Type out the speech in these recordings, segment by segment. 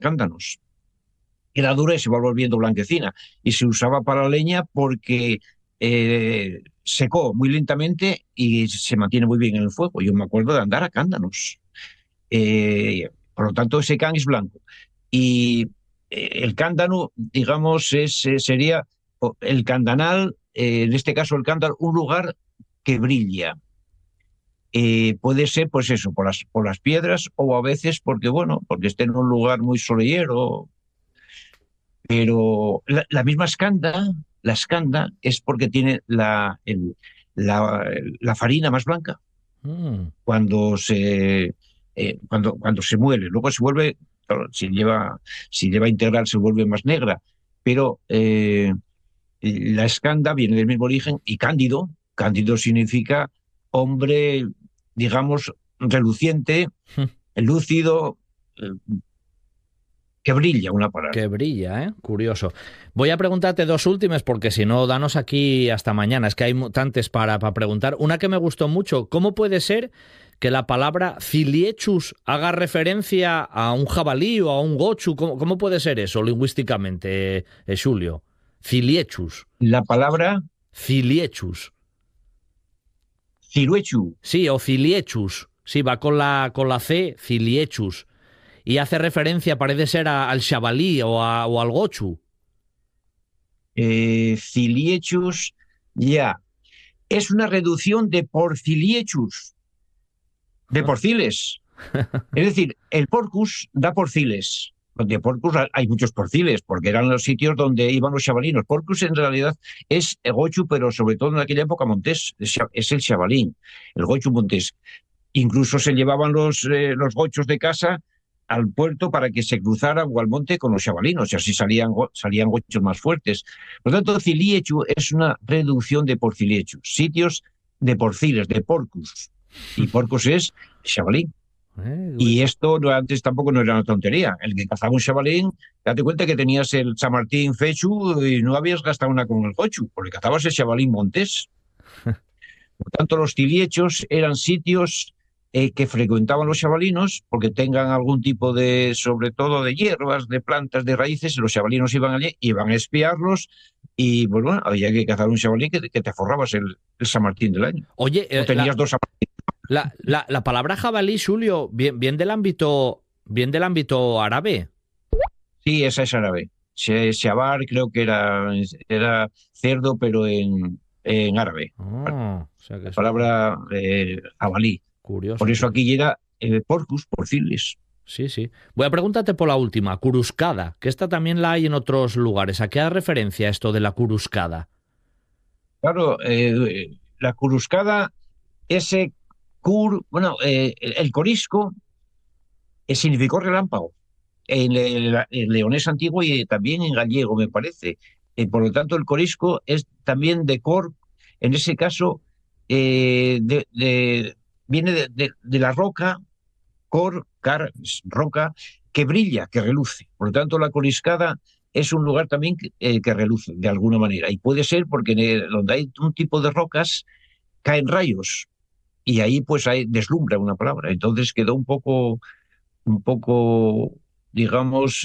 cándanos. Era dura y se va volviendo blanquecina. Y se usaba para leña porque secó muy lentamente y se mantiene muy bien en el fuego. Yo me acuerdo de andar a cándanos. Por lo tanto, ese can es blanco. Y el cándano, digamos, sería el candanal, en este caso el cándal, un lugar que brilla. Puede ser, pues eso, por las piedras o a veces porque, bueno, porque esté en un lugar muy solellero, pero la misma la escanda es porque tiene la, la farina más blanca Mm. cuando se muele. Luego se vuelve, claro, si lleva integral se vuelve más negra, pero la escanda viene del mismo origen y cándido significa hombre, digamos, reluciente, lúcido, eh, que brilla una palabra. Que brilla, ¿eh? Curioso. Voy a preguntarte dos últimas porque si no, danos aquí hasta mañana. Es que hay tantas para preguntar. Una que me gustó mucho. ¿Cómo puede ser que la palabra ciliechus haga referencia a un jabalí o a un gochu? ¿Cómo puede ser eso lingüísticamente, Julio? Ciliechus. La palabra Ciliechus. ciruechu, Sí, o ciliechus. Sí, va con la C, ciliechus. Y hace referencia, parece ser, al jabalí o al gochu. ciliechus, ya. Es una reducción de porciliechus, de porciles. Es decir, el porcus da porciles. De porcus hay muchos porciles, porque eran los sitios donde iban los xabalinos. Porcus en realidad es gochu, pero sobre todo en aquella época montés, es el xabalín, el gochu montés. Incluso se llevaban los gochos de casa al puerto para que se cruzaran o al monte con los xabalinos, y así salían gochos más fuertes. Por lo tanto, ciliechu es una reducción de porciliechu, sitios de porciles, de porcus. Y porcus es xabalín. Eh, Y esto antes tampoco no era una tontería. El que cazaba un chavalín, date cuenta que tenías el San Martín Fechu y no habías gastado una con el Cochu, porque cazabas el chavalín montés. Por tanto, los tiliechos eran sitios que frecuentaban los chavalinos porque tengan algún tipo de, sobre todo de hierbas, de plantas, de raíces, y los chavalinos iban allí, iban a espiarlos y pues bueno, había que cazar un chavalín que te forrabas el San Martín del año. Oye, O tenías dos San Martín. la palabra jabalí, Julio, bien del ámbito árabe. Sí, esa es árabe. Shabar creo que era cerdo, pero en árabe. O sea que La es palabra jabalí. Por curioso, eso curioso. aquí era porcus, porciles. Sí, sí. Voy a preguntarte por la última, curuscada, que esta también la hay en otros lugares. ¿A qué hace referencia esto de la curuscada? Claro, la curuscada, ese bueno, el corisco significó relámpago en leonés antiguo y también en gallego, me parece. Por lo tanto, el corisco es también de cor, en ese caso, viene de la roca, roca, que brilla, que reluce. Por lo tanto, la coriscada es un lugar también que reluce de alguna manera. Y puede ser porque donde hay un tipo de rocas caen rayos y ahí pues deslumbra una palabra. Entonces quedó un poco, digamos,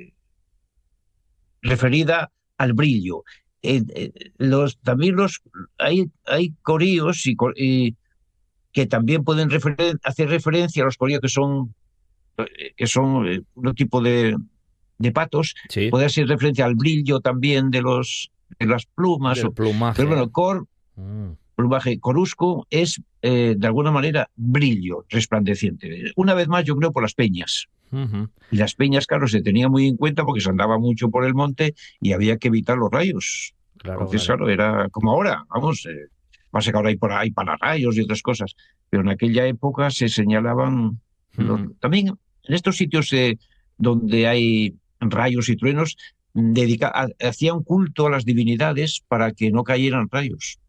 referida al brillo. También hay coríos y que también pueden hacer referencia a los coríos que son un tipo de patos, Sí, puede hacer referencia al brillo también de las plumas. del Pero plumaje, ¿eh? bueno, Mm. plumaje corusco es de alguna manera brillo resplandeciente. Una vez más, yo creo por las peñas. Ujú. Y las peñas, claro, se tenía muy en cuenta porque se andaba mucho por el monte y había que evitar los rayos. Claro, Entonces, claro. claro, era como ahora, vamos, pasa que ahora hay por ahí pararrayos y otras cosas, pero en aquella época se señalaban Ujú. también en estos sitios donde hay rayos y truenos, hacían culto a las divinidades para que no cayeran rayos.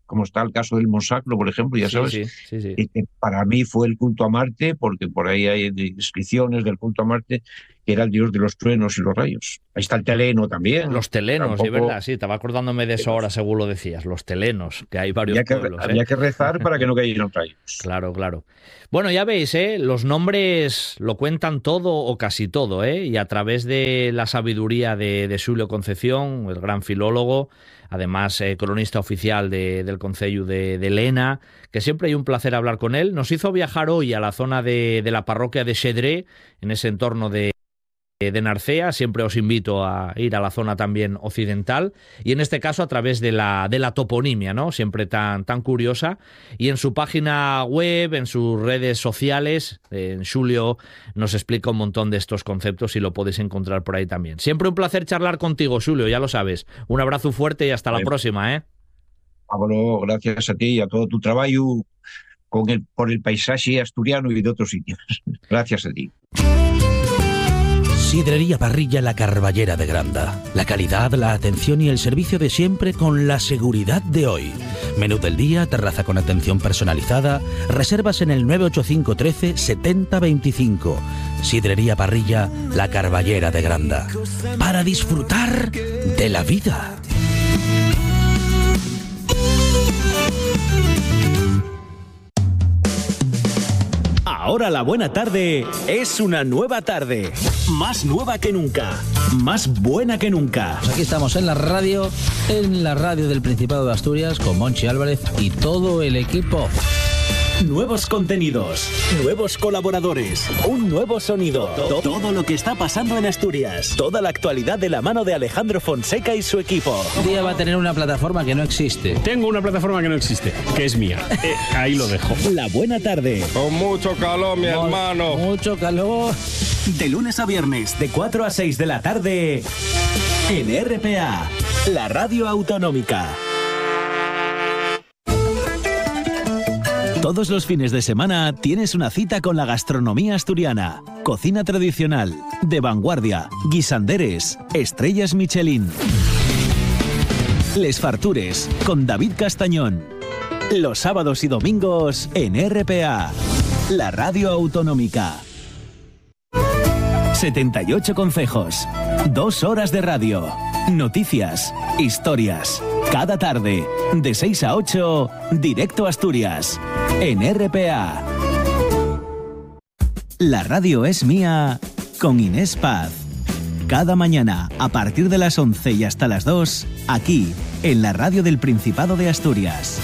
como está el caso del Monsacro, por ejemplo, ya sabes, Sí. y que para mí fue el culto a Marte, porque por ahí hay descripciones del culto a Marte, que era el dios de los truenos y los rayos. Ahí está el teleno también. Los telenos, Tampoco... sí, verdad, sí, estaba acordándome de eso ahora, según lo decías, los telenos, que hay varios pueblos. Había que rezar para que no cayeran rayos. Claro. Bueno, ya veis, los nombres lo cuentan todo o casi todo, y a través de la sabiduría de Xulio Concepción, el gran filólogo, además cronista oficial del Concello de Lena, que siempre hay un placer hablar con él, nos hizo viajar hoy a la zona de la parroquia de Xedré, en ese entorno de Narcea. Siempre os invito a ir a la zona también occidental, y en este caso a través de la toponimia, ¿no? Siempre tan curiosa, y en su página web, en sus redes sociales, en Xulio nos explica un montón de estos conceptos y lo podéis encontrar por ahí también. Siempre un placer charlar contigo, Xulio, ya lo sabes. Un abrazo fuerte y hasta la próxima, Pablo, gracias a ti y a todo tu trabajo por el paisaje asturiano y de otros sitios. Gracias a ti. Sidrería Parrilla La Carballera de Granda. La calidad, la atención y el servicio de siempre con la seguridad de hoy. Menú del día, terraza con atención personalizada. Reservas en el 985 13 70 25. Sidrería Parrilla La Carballera de Granda. Para disfrutar de la vida. Ahora la buena tarde es una nueva tarde. Más nueva que nunca. Más buena que nunca. Pues aquí estamos en la radio del Principado de Asturias, con Monchi Álvarez y todo el equipo. Nuevos contenidos, nuevos colaboradores, un nuevo sonido. Todo lo que está pasando en Asturias. Toda la actualidad de la mano de Alejandro Fonseca y su equipo. Un día va a tener una plataforma que no existe. Tengo una plataforma que no existe, que es mía. Ahí lo dejo. La buena tarde. Con mucho calor, mi hermano. Mucho calor. De lunes a viernes, de 4 a 6 de la tarde, en RPA, la radio autonómica. Todos los fines de semana tienes una cita con la gastronomía asturiana. Cocina tradicional, de vanguardia, guisanderes, estrellas Michelin. Les Fartures, con David Castañón. Los sábados y domingos en RPA, la radio autonómica. 78 concejos, 2 horas de radio, noticias, historias. Cada tarde, de 6 a 8, directo a Asturias, en RPA. La radio es mía, con Inés Paz. Cada mañana, a partir de las 11 y hasta las 2, aquí, en la radio del Principado de Asturias.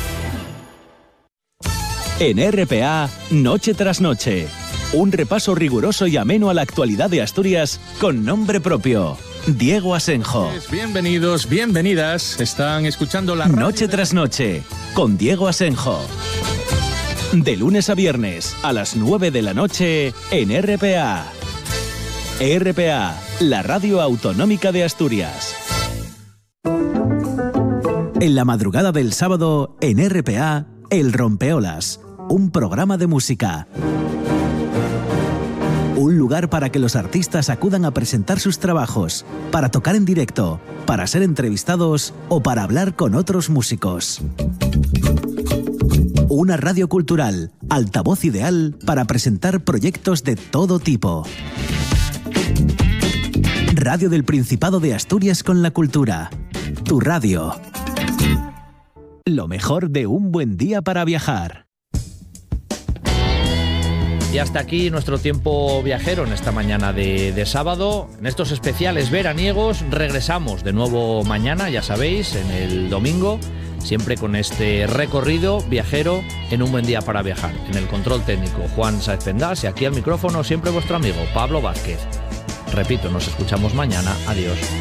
En RPA, noche tras noche. Un repaso riguroso y ameno a la actualidad de Asturias con nombre propio. Diego Asenjo. Bienvenidos, bienvenidas. Están escuchando la radio Noche tras noche, con Diego Asenjo. De lunes a viernes, a las 9 de la noche, en RPA. RPA, la radio autonómica de Asturias. En la madrugada del sábado, en RPA, El Rompeolas, un programa de música. Un lugar para que los artistas acudan a presentar sus trabajos, para tocar en directo, para ser entrevistados o para hablar con otros músicos. Una radio cultural, altavoz ideal para presentar proyectos de todo tipo. Radio del Principado de Asturias con la cultura. Tu radio. Lo mejor de un buen día para viajar. Y hasta aquí nuestro tiempo viajero en esta mañana de sábado. En estos especiales veraniegos regresamos de nuevo mañana, ya sabéis, en el domingo, siempre con este recorrido viajero en un buen día para viajar. En el control técnico, Juan Sáez Pendas, y aquí al micrófono siempre vuestro amigo Pablo Vázquez. Repito, nos escuchamos mañana. Adiós.